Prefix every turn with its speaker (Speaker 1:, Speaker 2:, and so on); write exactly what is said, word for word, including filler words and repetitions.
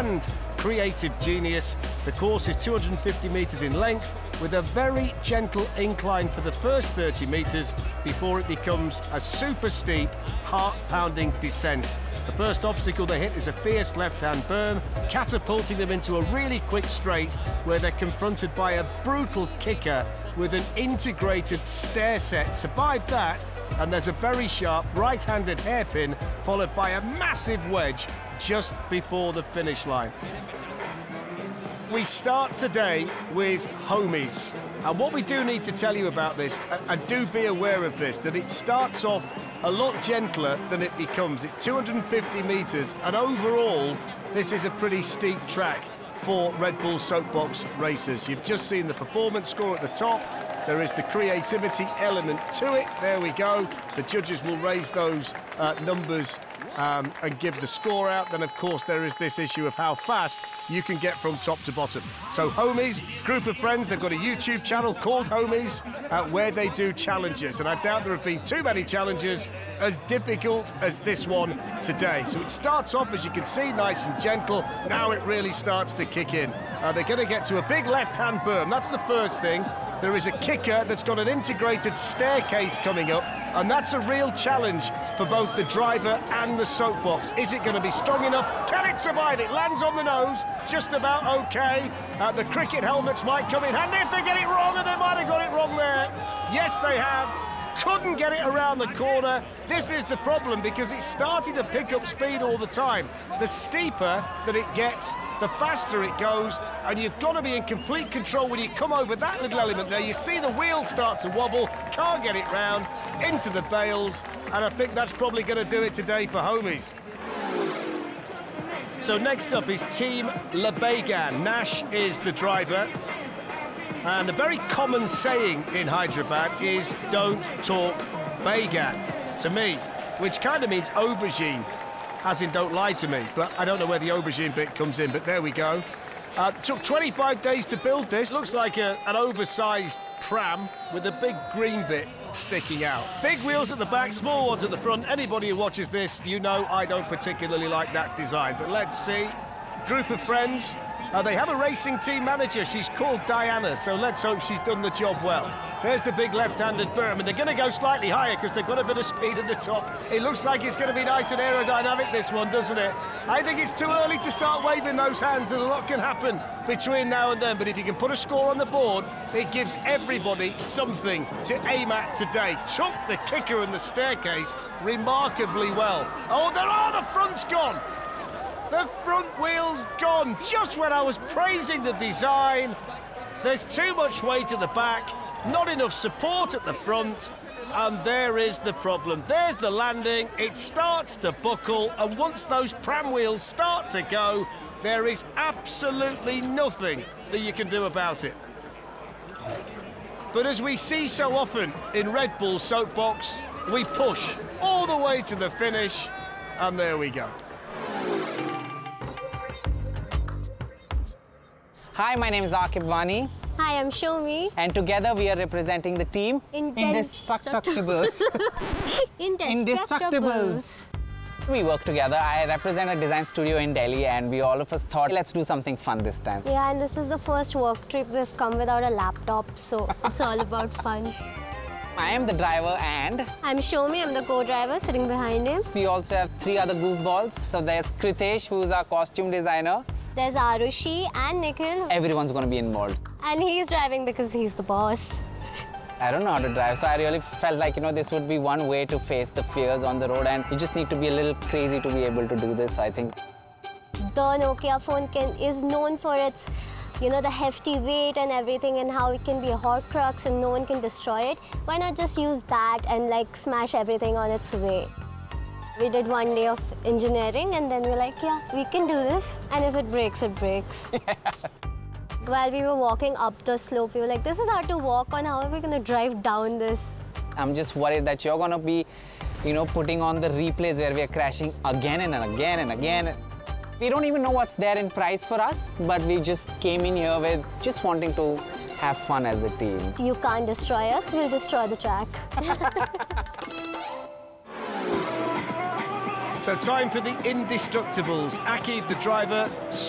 Speaker 1: and creative genius. The course is two hundred fifty metres in length, with a very gentle incline for the first thirty metres before it becomes a super steep, heart-pounding descent. The first obstacle they hit is a fierce left-hand berm, catapulting them into a really quick straight where they're confronted by a brutal kicker with an integrated stair set. Survive that, and there's a very sharp right-handed hairpin followed by a massive wedge just before the finish line. We start today with Homies, and what we do need to tell you about this, and do be aware of this, that it starts off a lot gentler than it becomes. It's two hundred fifty metres, and overall this is a pretty steep track for Red Bull Soapbox racers. You've just seen the performance score at the top. There is the creativity element to it. There we go. The judges will raise those uh, numbers um, and give the score out. Then, of course, there is this issue of how fast you can get from top to bottom. So Homies, group of friends, they've got a YouTube channel called Homies uh, where they do challenges. And I doubt there have been too many challenges as difficult as this one today. So it starts off, as you can see, nice and gentle. Now it really starts to kick in. Uh, they're going to get to a big left-hand berm. That's the first thing. There is a kicker that's got an integrated staircase coming up, and that's a real challenge for both the driver and the soapbox. Is it going to be strong enough? Can it survive? It lands on the nose, just about okay. Uh, the cricket helmets might come in handy if they get it wrong, and they might have got it wrong there. Yes, they have. Couldn't get it around the corner. This is the problem, because it's starting to pick up speed all the time. The steeper that it gets, the faster it goes, and you've got to be in complete control when you come over that little element there. You see the wheels start to wobble, can't get it round, into the bales, and I think that's probably going to do it today for Homies. So next up is Team Lebegan. Nash is the driver. And a very common saying in Hyderabad is, don't talk Began to me, which kind of means aubergine, as in don't lie to me. But I don't know where the aubergine bit comes in, but there we go. Uh, took twenty-five days to build this. Looks like a, an oversized pram with a big green bit sticking out. Big wheels at the back, small ones at the front. Anybody who watches this, you know I don't particularly like that design. But let's see. Group of friends. Uh, they have a racing team manager. She's called Diana, so let's hope she's done the job well. There's the big left-handed berm, and they're going to go slightly higher because they've got a bit of speed at the top. It looks like it's going to be nice and aerodynamic, this one, doesn't it? I think it's too early to start waving those hands, and a lot can happen between now and then. But if you can put a score on the board, it gives everybody something to aim at today. Took the kicker and the staircase remarkably well. Oh, there are the front's gone. The front wheel's gone, just when I was praising the design. There's too much weight at the back, not enough support at the front, and there is the problem. There's the landing, it starts to buckle, and once those pram wheels start to go, there is absolutely nothing that you can do about it. But as we see so often in Red Bull Soapbox, we push all the way to the finish, and there we go.
Speaker 2: Hi, my name is Akib Wani.
Speaker 3: Hi, I'm Shomi.
Speaker 2: And together we are representing the team Indestructibles.
Speaker 3: Indestructibles.
Speaker 2: We work together. I represent a design studio in Delhi, and we all of us thought, let's do something fun this time.
Speaker 3: Yeah, and this is the first work trip we've come without a laptop, so it's all about fun.
Speaker 2: I am the driver, and
Speaker 3: I'm Shomi, I'm the co-driver sitting behind him.
Speaker 2: We also have three other goofballs. So there's Kritesh, who's our costume designer.
Speaker 3: There's Arushi and Nikhil.
Speaker 2: Everyone's going to be involved.
Speaker 3: And he's driving because he's the boss.
Speaker 2: I don't know how to drive, so I really felt like, you know, this would be one way to face the fears on the road, and you just need to be a little crazy to be able to do this, I think.
Speaker 3: The Nokia phone can, is known for its, you know, the hefty weight and everything, and how it can be a Horcrux and no one can destroy it. Why not just use that and, like, smash everything on its way? We did one day of engineering, and then we're like, yeah, we can do this. And if it breaks, it breaks. Yeah. While we were walking up the slope, we were like, this is hard to walk on. How are we going to drive down this?
Speaker 2: I'm just worried that you're going to be, you know, putting on the replays where we are crashing again and again and again. We don't even know what's there in price for us, but we just came in here with just wanting to have fun as a team.
Speaker 3: You can't destroy us, we'll destroy the track.
Speaker 1: So time for the Indestructibles. Akib, the driver,